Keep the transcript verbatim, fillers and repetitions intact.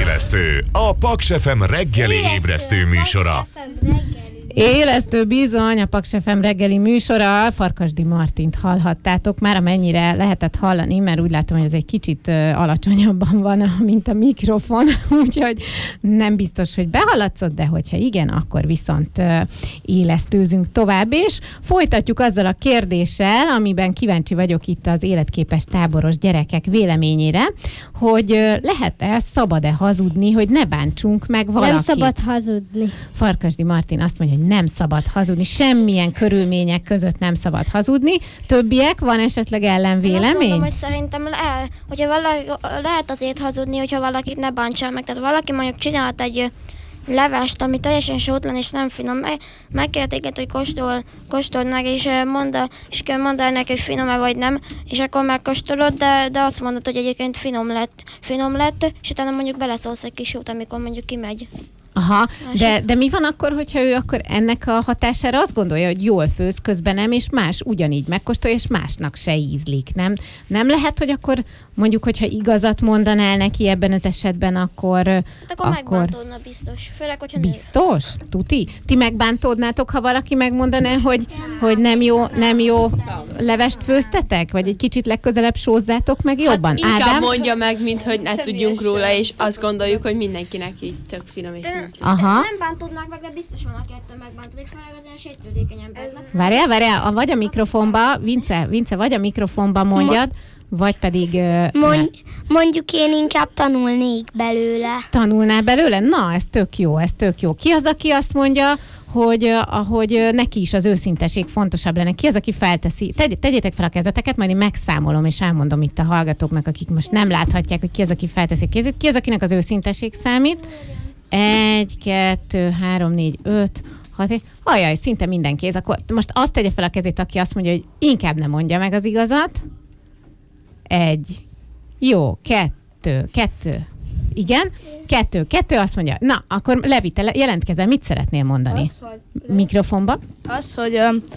Élesztő, a Paks ef em reggeli ébresztő műsora. Élesztő bizony, a Paks ef em reggeli műsora. Farkasdi Martint hallhattátok már, amennyire lehetett hallani, mert úgy látom, hogy ez egy kicsit uh, alacsonyabban van, mint a mikrofon, úgyhogy nem biztos, hogy behallatszott, de hogyha igen, akkor viszont uh, élesztőzünk tovább, és folytatjuk azzal a kérdéssel, amiben kíváncsi vagyok itt az életképes táboros gyerekek véleményére, hogy uh, lehet-e, szabad-e hazudni, hogy ne bántsunk meg valakit? Nem szabad hazudni. Farkasdi Martin azt mondja, hogy nem szabad hazudni, semmilyen körülmények között nem szabad hazudni. Többiek, van esetleg ellenvélemény? Azt mondom, hogy szerintem le, hogyha valaki, lehet azért hazudni, hogyha valakit ne bántsál meg. Tehát valaki mondjuk csinált egy levest, ami teljesen sótlan és nem finom. Megkérték, hogy kóstol, kóstold meg, és mondd, és kell mondani neki, hogy finom-e vagy nem, és akkor megkóstolod, de, de azt mondod, hogy egyébként finom lett, finom lett, és utána mondjuk beleszólsz egy kis sót, amikor mondjuk kimegy. Aha, de, de mi van akkor, hogyha ő akkor ennek a hatására azt gondolja, hogy jól főz, közben nem, és más ugyanígy megkóstolja, és másnak se ízlik, nem? Nem lehet, hogy akkor mondjuk, hogyha igazat mondanál neki ebben az esetben, akkor... Hát akkor, akkor... megbántódna biztos, főleg, hogyha Biztos? Tuti? Ti megbántódnátok, ha valaki megmondaná, hogy, hogy nem jó, nem jó levest főztetek? Vagy egy kicsit legközelebb sózzátok meg jobban? Hát inkább Ádám? mondja meg, mint hogy ne tudjunk róla, és azt gondoljuk, hogy mindenkinek így tök finom és ízlik. Aha. Nem bántódnák meg, de biztos van, aki ettől megbántódik, főleg az ilyen sértődékeny embernek. Várjál, várjál, vagy a mikrofonba, Vince, Vince, vagy a mikrofonba mondjad, vagy pedig... Uh, Mond, mondjuk én inkább tanulnék belőle. Tanulnál belőle? Na, ez tök jó, ez tök jó. Ki az, aki azt mondja, hogy ahogy neki is az őszinteség fontosabb lenne? Ki az, aki felteszi? Tegy, tegyétek fel a kezeteket, majd én megszámolom, és elmondom itt a hallgatóknak, akik most nem láthatják, hogy ki az, aki felteszi a kezét. Ki az, akinek az őszinteség számít? Egy, kettő, három, négy, öt, hat, ajaj, szinte minden kéz. Akkor most azt tegye fel a kezét, aki azt mondja, hogy inkább nem mondja meg az igazat. Egy. Jó, kettő, kettő. Igen, kettő, kettő azt mondja. Na, akkor Levi, te jelentkezel, mit szeretnél mondani? Az, hogy... Mikrofonba. Az, hogy... Um...